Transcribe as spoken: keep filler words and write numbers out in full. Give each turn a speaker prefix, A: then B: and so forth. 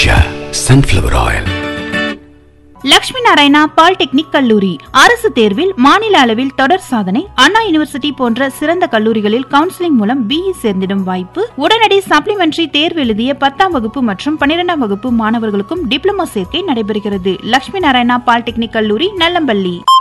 A: Usha sunflower oil.
B: Lakshmi Narayana polytechnic கல்லூரி அரசு தேர்வில் மாநில அளவில் தொடர் சாதனை, அண்ணா யூனிவர்சிட்டி போன்ற சிறந்த கல்லூரிகளில் கவுன்சிலிங் மூலம் பிஇ சேர்ந்திடும் வாய்ப்பு. உடனடி சப்ளிமெண்டரி தேர்வு எழுதிய பத்தாம் வகுப்பு மற்றும் பன்னிரெண்டாம் வகுப்பு மாணவர்களுக்கும் டிப்ளமோ சேர்க்கை நடைபெறுகிறது. லட்சுமி நாராயணா பாலிடெக்னிக் கல்லூரி, நல்லம்பள்ளி.